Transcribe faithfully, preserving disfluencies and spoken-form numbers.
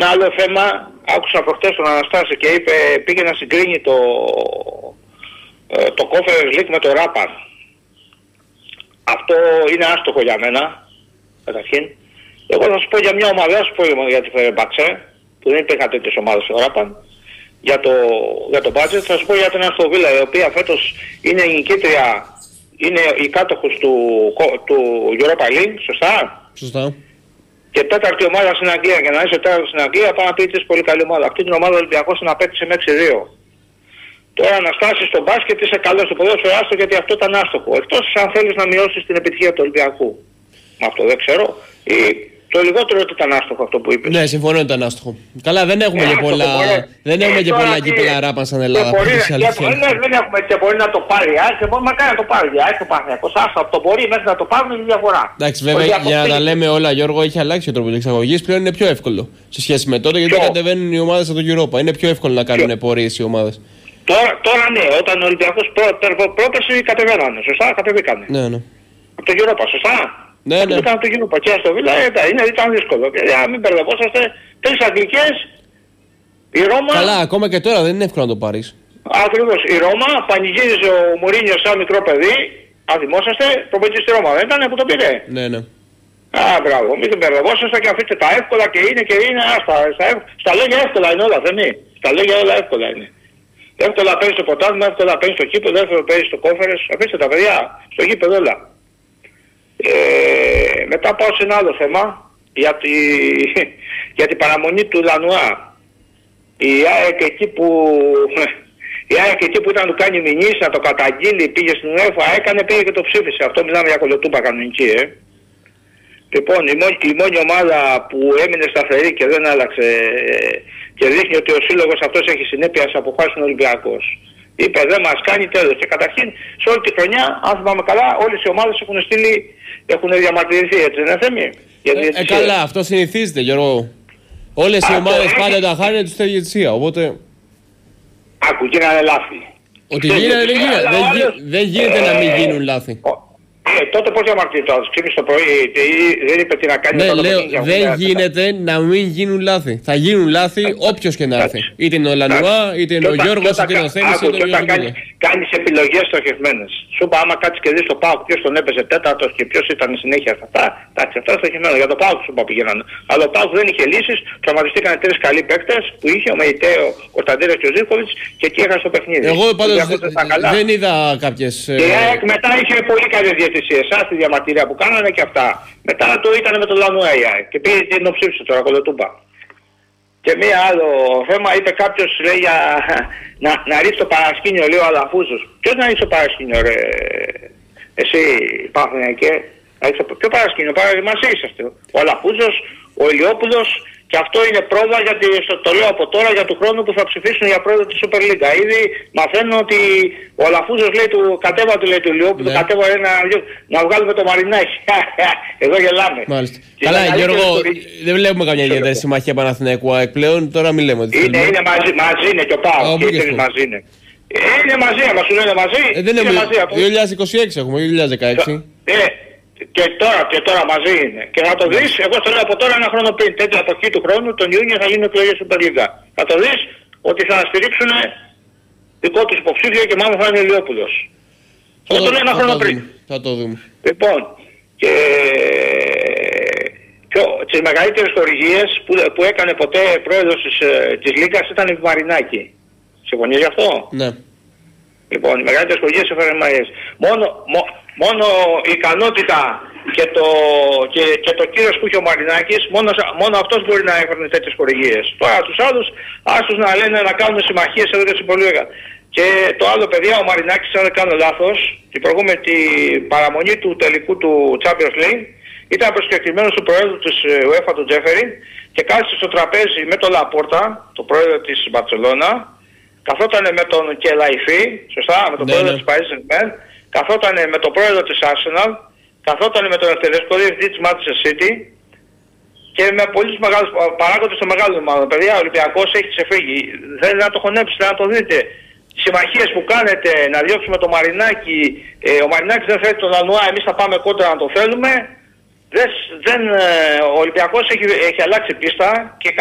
Ένα άλλο θέμα, άκουσα προχτές τον Αναστάση και είπε, πήγε να συγκρίνει το, το Conference League με το Ράπαν. Αυτό είναι άστοχο για μένα, καταρχήν. Εγώ θα σου πω για μια ομάδα, θα σου πω για τη Φερεμπαξέ, που δεν υπήρχαν τέτοιες ομάδες στο Ράπαν. Για το, για το budget, θα σου πω για την Αστον Βίλα, η οποία φέτος είναι η νικήτρια, είναι η κάτοχος του, του Europa League, σωστά. Σωστά. Και τέταρτη ομάδα στην Αγγλία, και να είσαι τέταρτη στην Αγγλία, πάει να πει ότι είσαι πολύ καλή ομάδα. Αυτή την ομάδα ο Ολυμπιακός την απέκτησε με έξι δύο. Τώρα να στάσεις στο μπάσκετ είσαι καλός στο ποδόσφαιρο, άστο, γιατί αυτό ήταν άστοχο. Εκτός αν θέλεις να μειώσεις την επιτυχία του Ολυμπιακού. Με αυτό δεν ξέρω. Ή το λιγότερο ότι ήταν άστοχο αυτό που είπες. Ναι, συμφωνώ ότι ήταν άστοχο. Καλά, δεν έχουμε και πολλά, δεν έχουμε και πολλά κύπελα Ράπαν στην Ελλάδα. Και μπορεί, και μπορεί, δεν έχουμε και μπορεί να το πάρει. Και μπορεί μακάρι να το πάρει. Άρχισε ο Παναθηναϊκός. Άστο, από το μπορεί μέχρι να το πάρουν είναι διαφορά. Εντάξει, βέβαια, για να τα λέμε όλα, Γιώργο, έχει αλλάξει ο τρόπος εξαγωγής. Πλέον είναι πιο εύκολο σε σχέση με τότε, γιατί δεν κατεβαίνουν οι ομάδες από το Europa. Είναι πιο εύκολο να κάνουν πορείες οι ομάδες. Τώρα, τώρα ναι, όταν ο Ολυμπιακός πρόπερση κατεβαίνανε. Σωστά, κατεβήκανε. Ναι, ναι. Από το Europa, σωστά. Ναι, ναι. Ήταν το Europa και στο Βίλα, είναι, ήταν δύσκολο. Για μην μπερδευόσαστε, τρεις αγγλικές, η Ρώμα... Καλά, ακόμα και τώρα δεν είναι εύκολο να το πάρεις. Ακριβώς, η Ρώμα πανηγύριζε ο Μουρίνιο σαν μικρό παιδί, αν θυμόσαστε, προπονητής στη Ρώμα, δεν ήταν που το πήρε. Ναι, ναι. Α, μπράβο, μην μπερδευόσαστε και αφήστε τα εύκολα και είναι και είναι, άστα, στα, στα λόγια εύκολα είναι όλα, δεν είναι. Στα λόγια όλα εύκολα είναι. Εύκολα παίρνει στο ποτάμι, εύκολα παίρνει στο κήπεδο, εύκολα παίρνει στο Conference, αφήστε τα παιδιά, στο γήπεδο όλα. Ε, μετά πάω σε ένα άλλο θέμα για, τη, για την παραμονή του Λανουά. Η ΑΕΚ εκεί που, η ΑΕΚ εκεί που ήταν να του κάνει μηνύς, να το καταγγείλει, πήγε στην UEFA, έκανε, πήγε και το ψήφισε. Αυτό μιλάμε για κολοτούμπα κανονική, ε. Λοιπόν, η μόνη, η μόνη ομάδα που έμεινε σταθερή και δεν άλλαξε και δείχνει ότι ο σύλλογος αυτός έχει συνέπεια σε αποφάσεις των Ολυμπιακός. Είπε δεν μας κάνει, τέλος. Και καταρχήν σε όλη τη χρονιά, αν θυμάμαι καλά, όλες οι ομάδες έχουν στείλει, έχουν διαμαρτυρηθεί, έτσι δεν είναι Θέμη? Ε, ε, καλά, αυτό συνηθίζεται, Γιώργο. Όλες οι ομάδες πάντα τα χάνουν τους διαιτησία, οπότε... Άκου, γίνανε λάθη. Ότι γίνανε, δεν γίνεται, δεν, δεν γίνεται να μην γίνουν λάθη. Ε, τότε πώς διαμαρτυρείται, ξύπνησε το πρωί, δεν είπε τι να κάνει. Ναι, λέω, δεν γίνεται να μην γίνουν λάθη. Θα γίνουν λάθη όποιος και να έρθει. Είτε είναι ο Λανουά, είτε είναι ο Γιώργος, είτε είναι ο Θέμης, είτε είναι ο Γιώργος. Κάνεις επιλογές στοχευμένες. Σου είπα, άμα κάτσεις και δεις το ΠΑΟΚ, ποιος τον έπαιζε τέταρτος και ποιος ήταν συνέχεια σε αυτά. Εντάξει, αυτά στοχευμένα. Για το ΠΑΟΚ σου είπα πηγαίνανε. Αλλά ο ΠΑΟΚ δεν είχε λύσεις, τραυματιστήκαν τρεις καλοί παίκτες που είχε ο Μεϊτέο, ο Κωνσταντίνος και ο Ζίβκοβιτς και εκεί έχασε το παιχνίδι. Εγώ πάντως δεν είδα κάποιες. Και μετά είχε πολύ καλές διαιτησίες. Σας τη διαμαρτυρία που κάνανε και αυτά. Μετά το ήταν με το Λανουά και πήγε την οψήφισε τώρα κολοτούμπα. Και μία άλλο θέμα, είπε κάποιος, λέει, για να, να ρίξει το παρασκήνιο, λέει ο Αλαφούζος. Ποιος να ρίξει το παρασκήνιο, ρε? Εσύ υπάρχουν και να ρίξει το... Ποιο παρασκήνιο? Παρά μαζί είσαστε. Ο Αλαφούζος, ο Ηλιόπουλος, και αυτό είναι πρόβα, γιατί το λέω από τώρα, για του χρόνου που θα ψηφίσουν για πρόεδρο της Super League. Ήδη μαθαίνω ότι ο Αλαφούζος, λέει, του κατέβα του, λέει, του Ηλιόπουλου, ναι. Κατέβα ένα, να βγάλουμε το Μαρινάκι. Εδώ γελάμε. Μάλιστα. Καλά, Γιώργο, δεν βλέπουμε καμιά ιδιαίτερη συμμαχία Παναθηναϊκού ΑΕΚ πλέον, τώρα μην λέμε ότι είναι, είναι μαζί, μαζί είναι και ο ΠΑΟΚ, και οι μαζί είναι. Είναι μαζί, άμα σου λένε μαζί, ε, δεν είναι μαζί. δύο χιλιάδες είκοσι έξι έχουμε, δύο χιλιάδες δεκαέξι. Και τώρα, και τώρα μαζί είναι. Και θα το δεις, εγώ στο λέω από τώρα ένα χρόνο πριν, τέτοια εποχή του χρόνου, τον Ιούνιο θα γίνουν εκλογές Super League. Θα το δεις ότι θα στηρίξουν δικό τους υποψήφιο και μάλλον θα είναι Ηλιόπουλος. Θα το λέω ένα χρόνο πριν. Θα το δούμε. Λοιπόν, και πιο, τις μεγαλύτερες χορηγίες που, που έκανε ποτέ πρόεδρος της, της Λίγκας ήταν η Μαρινάκη. Συμφωνείς γι' αυτό? Ναι. Λοιπόν, οι μεγαλύτερες χορηγίες έφεραν Μαρινάκης. Μόνο, μό, μόνο η ικανότητα και το, και, και το κύρος που είχε ο Μαρινάκης, μόνο, μόνο αυτός μπορεί να έφερνε τέτοιες χορηγίες. Τώρα τους άλλους, άστος να λένε να κάνουν συμμαχίες εδώ και στην Πολυέγα. Και το άλλο, παιδιά, ο Μαρινάκης, αν δεν κάνω λάθος, την προηγούμενη παραμονή του τελικού του Champions League, ήταν προσκεκλημένος του πρόεδρου της UEFA, του Τζέφερι, και κάθισε στο τραπέζι με τον Λαπόρτα, τον πρόεδρο της Μπαρτσελώνα, καθόταν με τον Κελαϊφή, σωστά, με τον ναι, πρόεδρο ναι. της Paris Saint-Germain, καθόταν με τον πρόεδρο της Arsenal, καθόταν με τον εκτελεστικό διευθυντή της Manchester City και με πολλούς μεγάλους παράγοντες των μεγάλων ομάδων. Παιδιά, ο Ολυμπιακός έχει ξεφύγει. Θέλει να το χωνέψετε, να το δείτε. Συμμαχίες που κάνετε, να διώξουμε το Μαρινάκι, ε, ο Μαρινάκης δεν θέλει τον Λανουά, εμείς θα πάμε κόντρα να το θέλουμε. Δεν, δεν, ο Ολυμπιακός έχει, έχει αλλάξει πίστα και